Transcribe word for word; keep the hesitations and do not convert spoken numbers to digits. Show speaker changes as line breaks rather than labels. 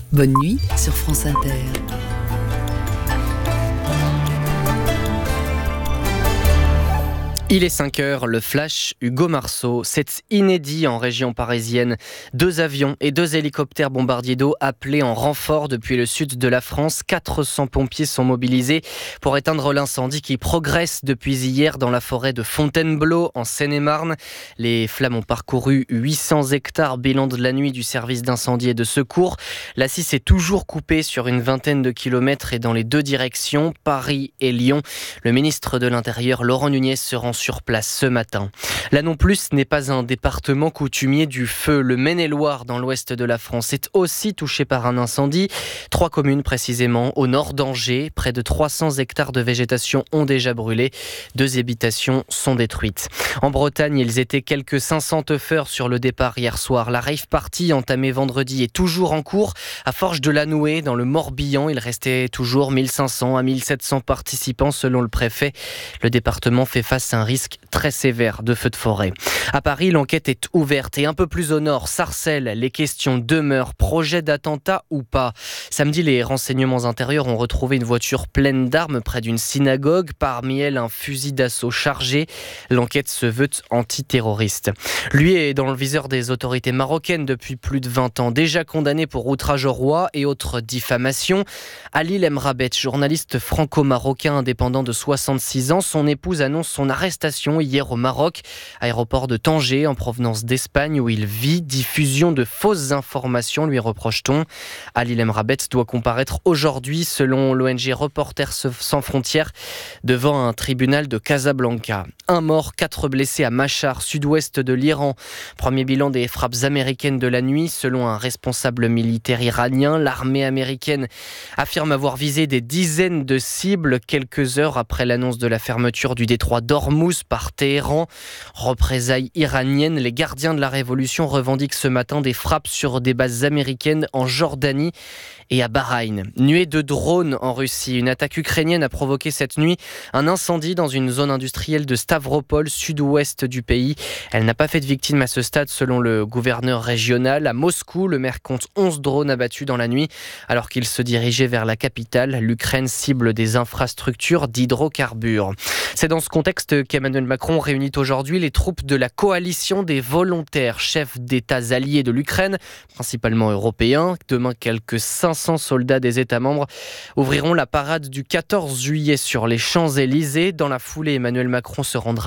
Bonne nuit sur France Inter.
Il est cinq heures, le flash Hugo Marceau. C'est inédit en région parisienne. Deux avions et deux hélicoptères bombardiers d'eau appelés en renfort depuis le sud de la France. quatre cents pompiers sont mobilisés pour éteindre l'incendie qui progresse depuis hier dans la forêt de Fontainebleau en Seine-et-Marne. Les flammes ont parcouru huit cents hectares, bilan de la nuit du service d'incendie et de secours. La scie est toujours coupée sur une vingtaine de kilomètres et dans les deux directions, Paris et Lyon. Le ministre de l'Intérieur, Laurent Nunez, se rend sur place ce matin. Là non plus, ce n'est pas un département coutumier du feu. Le Maine-et-Loire, dans l'ouest de la France, est aussi touché par un incendie. Trois communes précisément, au nord d'Angers. Près de trois cents hectares de végétation ont déjà brûlé. Deux habitations sont détruites. En Bretagne, ils étaient quelques cinq cents teufeurs sur le départ hier soir. La rave party entamée vendredi est toujours en cours. À Forges-de-la-Nouée, dans le Morbihan, il restait toujours mille cinq cents à mille sept cents participants selon le préfet. Le département fait face à un risque très sévère de feux de forêt. À Paris, l'enquête est ouverte et un peu plus au nord, Sarcelles, les questions demeurent. Projet d'attentat ou pas? Samedi, les renseignements intérieurs ont retrouvé une voiture pleine d'armes près d'une synagogue, parmi elles un fusil d'assaut chargé. L'enquête se veut antiterroriste. Lui est dans le viseur des autorités marocaines depuis plus de vingt ans, déjà condamné pour outrage au roi et autres diffamations. Ali Lemrabet, journaliste franco-marocain indépendant de soixante-six ans, son épouse annonce son arrestation hier au Maroc, aéroport de Tanger en provenance d'Espagne où il vit. Diffusion de fausses informations, lui reproche-t-on. Ali Lemrabet doit comparaître aujourd'hui, selon l'O N G Reporters sans frontières, devant un tribunal de Casablanca. Un mort, quatre blessés à Machar, sud-ouest de l'Iran. Premier bilan des frappes américaines de la nuit, selon un responsable militaire iranien. L'armée américaine affirme avoir visé des dizaines de cibles quelques heures après l'annonce de la fermeture du détroit d'Ormuz par Téhéran. Représailles iraniennes, les gardiens de la révolution revendiquent ce matin des frappes sur des bases américaines en Jordanie et à Bahreïn. Nuée de drones en Russie. Une attaque ukrainienne a provoqué cette nuit un incendie dans une zone industrielle de Stavropol, sud-ouest du pays. Elle n'a pas fait de victimes à ce stade selon le gouverneur régional. À Moscou, le maire compte onze drones abattus dans la nuit alors qu'il se dirigeait vers la capitale. L'Ukraine cible des infrastructures d'hydrocarbures. C'est dans ce contexte qu'Emmanuel Macron réunit aujourd'hui les troupes de la coalition des volontaires, chefs d'États alliés de l'Ukraine, principalement européens. Demain, quelques cinq cents soldats des États membres ouvriront la parade du quatorze juillet sur les Champs-Élysées. Dans la foulée, Emmanuel Macron se rendra